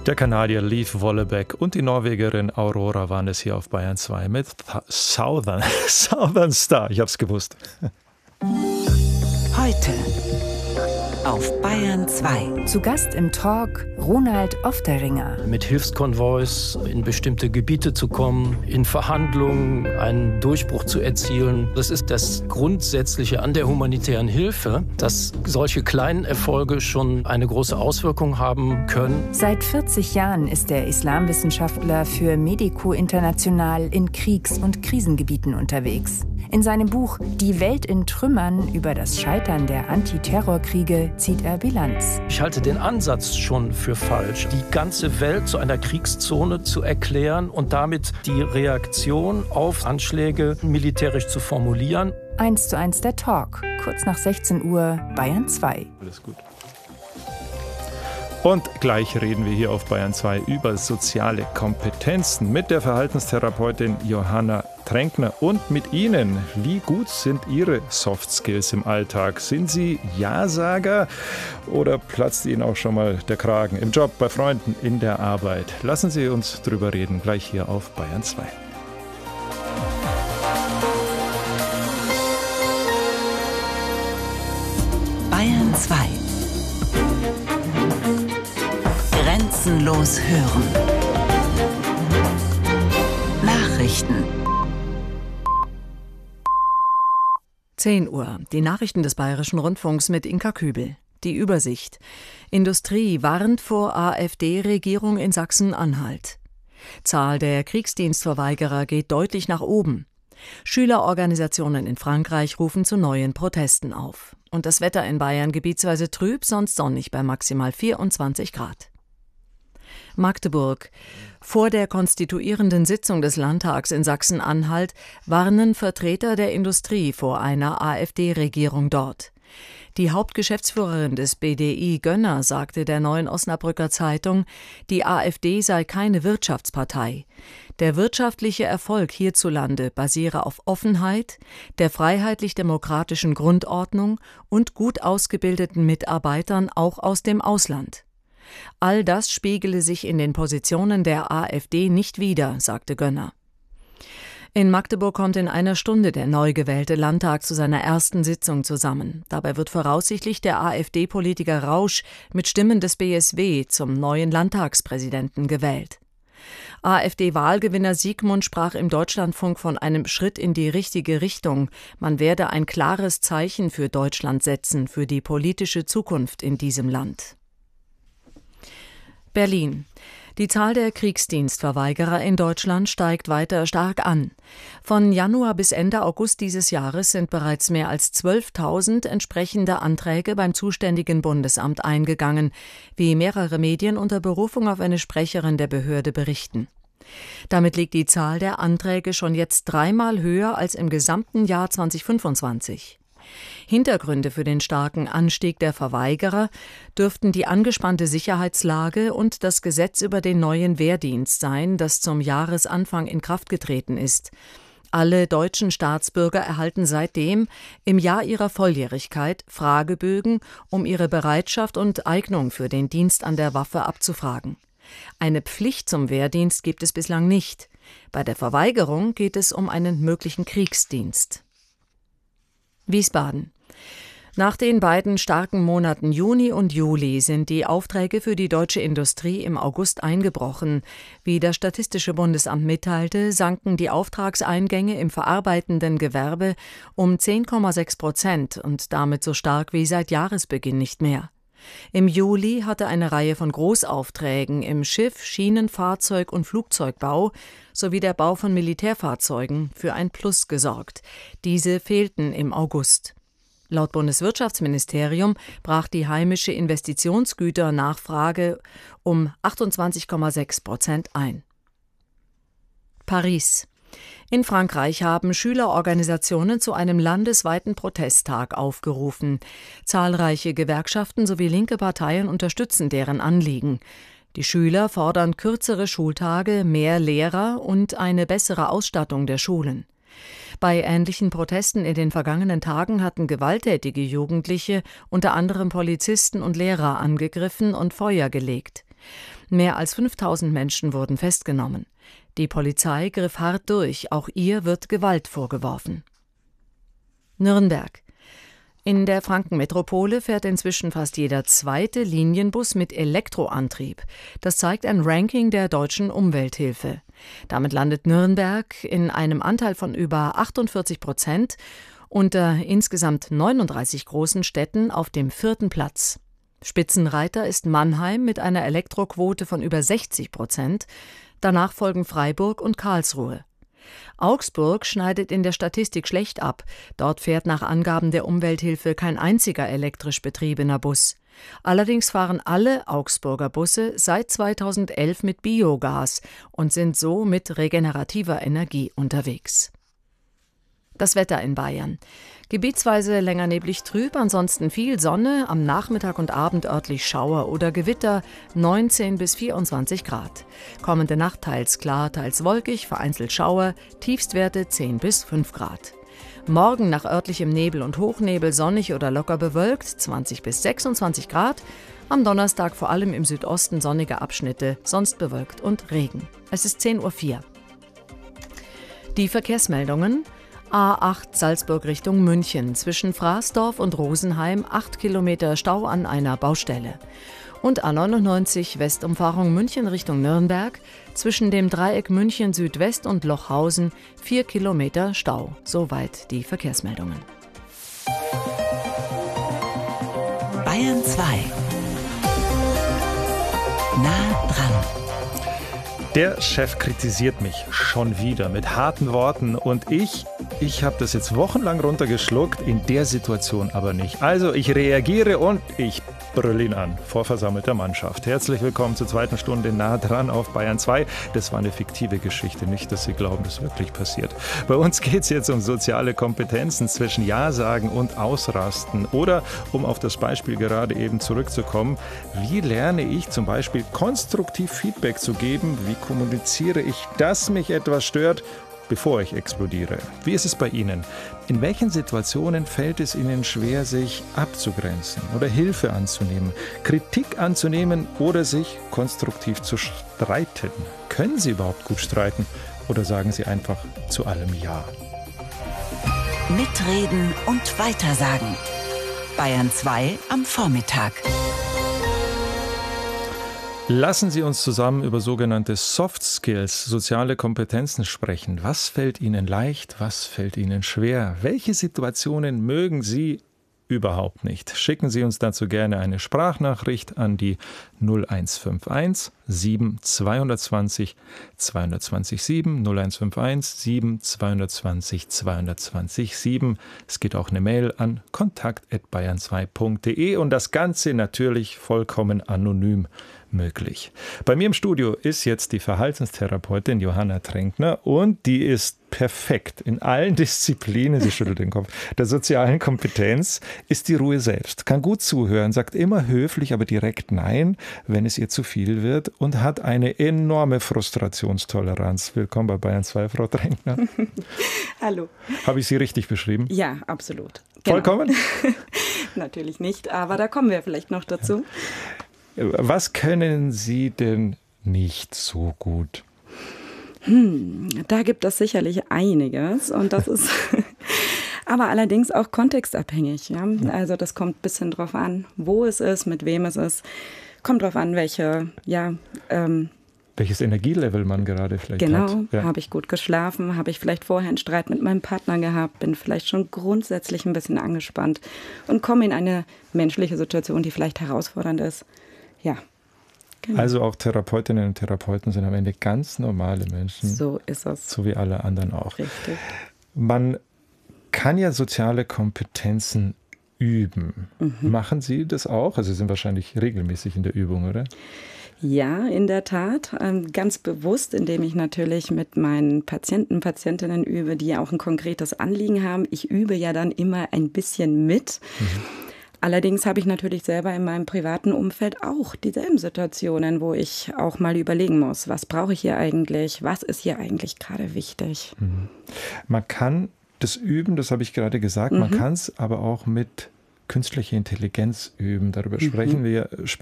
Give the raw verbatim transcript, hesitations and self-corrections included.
Der Kanadier Leif Wollebeck und die Norwegerin Aurora waren es hier auf Bayern zwei mit Southern, Southern Star. Ich hab's gewusst. Heute auf Bayern zwei. Zu Gast im Talk Ronald Ofteringer. Mit Hilfskonvois in bestimmte Gebiete zu kommen, in Verhandlungen einen Durchbruch zu erzielen. Das ist das Grundsätzliche an der humanitären Hilfe, dass solche kleinen Erfolge schon eine große Auswirkung haben können. Seit vierzig Jahren ist der Islamwissenschaftler für Medico International in Kriegs- und Krisengebieten unterwegs. In seinem Buch Die Welt in Trümmern über das Scheitern der Antiterrorkriege zieht er Bilanz. Ich halte den Ansatz schon für falsch, die ganze Welt zu einer Kriegszone zu erklären und damit die Reaktion auf Anschläge militärisch zu formulieren. Eins zu eins der Talk, kurz nach sechzehn Uhr, Bayern zwei. Alles gut. Und gleich reden wir hier auf Bayern zwei über soziale Kompetenzen mit der Verhaltenstherapeutin Johanna Tränkner und mit Ihnen. Wie gut sind Ihre Soft Skills im Alltag? Sind Sie Ja-Sager oder platzt Ihnen auch schon mal der Kragen im Job, bei Freunden, in der Arbeit? Lassen Sie uns drüber reden, gleich hier auf Bayern zwei. Bayern zwei. Grenzenlos hören. Nachrichten. zehn Uhr. Die Nachrichten des Bayerischen Rundfunks mit Inka Kübel. Die Übersicht. Industrie warnt vor AfD-Regierung in Sachsen-Anhalt. Zahl der Kriegsdienstverweigerer geht deutlich nach oben. Schülerorganisationen in Frankreich rufen zu neuen Protesten auf. Und das Wetter in Bayern gebietsweise trüb, sonst sonnig bei maximal vierundzwanzig Grad. Magdeburg. Vor der konstituierenden Sitzung des Landtags in Sachsen-Anhalt warnen Vertreter der Industrie vor einer AfD-Regierung dort. Die Hauptgeschäftsführerin des B D I, Gönner, sagte der Neuen Osnabrücker Zeitung, die AfD sei keine Wirtschaftspartei. Der wirtschaftliche Erfolg hierzulande basiere auf Offenheit, der freiheitlich-demokratischen Grundordnung und gut ausgebildeten Mitarbeitern auch aus dem Ausland. All das spiegele sich in den Positionen der AfD nicht wider, sagte Gönner. In Magdeburg kommt in einer Stunde der neu gewählte Landtag zu seiner ersten Sitzung zusammen. Dabei wird voraussichtlich der AfD-Politiker Rausch mit Stimmen des B S W zum neuen Landtagspräsidenten gewählt. AfD-Wahlgewinner Siegmund sprach im Deutschlandfunk von einem Schritt in die richtige Richtung. Man werde ein klares Zeichen für Deutschland setzen, für die politische Zukunft in diesem Land. Berlin. Die Zahl der Kriegsdienstverweigerer in Deutschland steigt weiter stark an. Von Januar bis Ende August dieses Jahres sind bereits mehr als zwölftausend entsprechende Anträge beim zuständigen Bundesamt eingegangen, wie mehrere Medien unter Berufung auf eine Sprecherin der Behörde berichten. Damit liegt die Zahl der Anträge schon jetzt dreimal höher als im gesamten Jahr zweitausendfünfundzwanzig. Hintergründe für den starken Anstieg der Verweigerer dürften die angespannte Sicherheitslage und das Gesetz über den neuen Wehrdienst sein, das zum Jahresanfang in Kraft getreten ist. Alle deutschen Staatsbürger erhalten seitdem im Jahr ihrer Volljährigkeit Fragebögen, um ihre Bereitschaft und Eignung für den Dienst an der Waffe abzufragen. Eine Pflicht zum Wehrdienst gibt es bislang nicht. Bei der Verweigerung geht es um einen möglichen Kriegsdienst. Wiesbaden. Nach den beiden starken Monaten Juni und Juli sind die Aufträge für die deutsche Industrie im August eingebrochen. Wie das Statistische Bundesamt mitteilte, sanken die Auftragseingänge im verarbeitenden Gewerbe um zehn Komma sechs Prozent und damit so stark wie seit Jahresbeginn nicht mehr. Im Juli hatte eine Reihe von Großaufträgen im Schiff-, Schienenfahrzeug- und Flugzeugbau sowie der Bau von Militärfahrzeugen für ein Plus gesorgt. Diese fehlten im August. Laut Bundeswirtschaftsministerium brach die heimische Investitionsgüternachfrage um achtundzwanzig Komma sechs Prozent ein. Paris. In Frankreich haben Schülerorganisationen zu einem landesweiten Protesttag aufgerufen. Zahlreiche Gewerkschaften sowie linke Parteien unterstützen deren Anliegen. Die Schüler fordern kürzere Schultage, mehr Lehrer und eine bessere Ausstattung der Schulen. Bei ähnlichen Protesten in den vergangenen Tagen hatten gewalttätige Jugendliche unter anderem Polizisten und Lehrer angegriffen und Feuer gelegt. Mehr als fünftausend Menschen wurden festgenommen. Die Polizei griff hart durch, auch ihr wird Gewalt vorgeworfen. Nürnberg. In der Frankenmetropole fährt inzwischen fast jeder zweite Linienbus mit Elektroantrieb. Das zeigt ein Ranking der Deutschen Umwelthilfe. Damit landet Nürnberg in einem Anteil von über achtundvierzig Prozent unter insgesamt neununddreißig großen Städten auf dem vierten Platz. Spitzenreiter ist Mannheim mit einer Elektroquote von über sechzig Prozent. Danach folgen Freiburg und Karlsruhe. Augsburg schneidet in der Statistik schlecht ab. Dort fährt nach Angaben der Umwelthilfe kein einziger elektrisch betriebener Bus. Allerdings fahren alle Augsburger Busse seit zweitausendelf mit Biogas und sind so mit regenerativer Energie unterwegs. Das Wetter in Bayern. Gebietsweise länger neblig trüb, ansonsten viel Sonne, am Nachmittag und Abend örtlich Schauer oder Gewitter, neunzehn bis vierundzwanzig Grad. Kommende Nacht teils klar, teils wolkig, vereinzelt Schauer, Tiefstwerte zehn bis fünf Grad. Morgen nach örtlichem Nebel und Hochnebel sonnig oder locker bewölkt, zwanzig bis sechsundzwanzig Grad. Am Donnerstag vor allem im Südosten sonnige Abschnitte, sonst bewölkt und Regen. Es ist zehn Uhr vier. Die Verkehrsmeldungen. A acht Salzburg Richtung München, zwischen Fraßdorf und Rosenheim, acht Kilometer Stau an einer Baustelle. Und A neunundneunzig Westumfahrung München Richtung Nürnberg, zwischen dem Dreieck München Südwest und Lochhausen, vier Kilometer Stau. Soweit die Verkehrsmeldungen. Bayern zwei. Nah dran. Der Chef kritisiert mich schon wieder mit harten Worten und ich, ich habe das jetzt wochenlang runtergeschluckt, in der Situation aber nicht. Also ich reagiere und ich brülle ihn an vor versammelter Mannschaft. Herzlich willkommen zur zweiten Stunde Nah dran auf Bayern zwei. Das war eine fiktive Geschichte, nicht, dass Sie glauben, das wirklich passiert. Bei uns geht es jetzt um soziale Kompetenzen zwischen Ja sagen und Ausrasten oder, um auf das Beispiel gerade eben zurückzukommen, wie lerne ich zum Beispiel konstruktiv Feedback zu geben, wie kommuniziere ich, dass mich etwas stört, bevor ich explodiere. Wie ist es bei Ihnen? In welchen Situationen fällt es Ihnen schwer, sich abzugrenzen oder Hilfe anzunehmen, Kritik anzunehmen oder sich konstruktiv zu streiten? Können Sie überhaupt gut streiten oder sagen Sie einfach zu allem Ja? Mitreden und weitersagen. Bayern zwei am Vormittag. Lassen Sie uns zusammen über sogenannte Soft Skills, soziale Kompetenzen sprechen. Was fällt Ihnen leicht, was fällt Ihnen schwer? Welche Situationen mögen Sie überhaupt nicht? Schicken Sie uns dazu gerne eine Sprachnachricht an die null eins fünf eins sieben zwei zwei null zwei zwei null sieben null eins fünf eins sieben zwei zwei null zwei zwei null sieben. Es geht auch eine Mail an kontakt at bayern zwei punkt de und das Ganze natürlich vollkommen anonym möglich. Bei mir im Studio ist jetzt die Verhaltenstherapeutin Johanna Tränkner und die ist perfekt in allen Disziplinen, sie schüttelt den Kopf, der sozialen Kompetenz, ist die Ruhe selbst, kann gut zuhören, sagt immer höflich, aber direkt Nein, wenn es ihr zu viel wird und hat eine enorme Frustrationstoleranz. Willkommen bei Bayern zwei, Frau Tränkner. Hallo. Habe ich Sie richtig beschrieben? Ja, absolut. Genau. Vollkommen? Natürlich nicht, aber da kommen wir vielleicht noch dazu. Was können Sie denn nicht so gut? Hm, da gibt es sicherlich einiges und das ist aber allerdings auch kontextabhängig. Ja? Also das kommt ein bisschen drauf an, wo es ist, mit wem es ist. Kommt drauf an, welche, ja, ähm, welches Energielevel man gerade vielleicht genau, hat. Genau, ja. Habe ich gut geschlafen, habe ich vielleicht vorher einen Streit mit meinem Partner gehabt, bin vielleicht schon grundsätzlich ein bisschen angespannt und komme in eine menschliche Situation, die vielleicht herausfordernd ist. Ja. Genau. Also auch Therapeutinnen und Therapeuten sind am Ende ganz normale Menschen. So ist es. So wie alle anderen auch. Richtig. Man kann ja soziale Kompetenzen üben. Mhm. Machen Sie das auch? Also Sie sind wahrscheinlich regelmäßig in der Übung, oder? Ja, in der Tat. Ganz bewusst, indem ich natürlich mit meinen Patienten, Patientinnen übe, die ja auch ein konkretes Anliegen haben. Ich übe ja dann immer ein bisschen mit. Mhm. Allerdings habe ich natürlich selber in meinem privaten Umfeld auch dieselben Situationen, wo ich auch mal überlegen muss, was brauche ich hier eigentlich, was ist hier eigentlich gerade wichtig. Mhm. Man kann das üben, das habe ich gerade gesagt, mhm. man kann es aber auch mit künstlicher Intelligenz üben. Darüber mhm. sprechen wir später.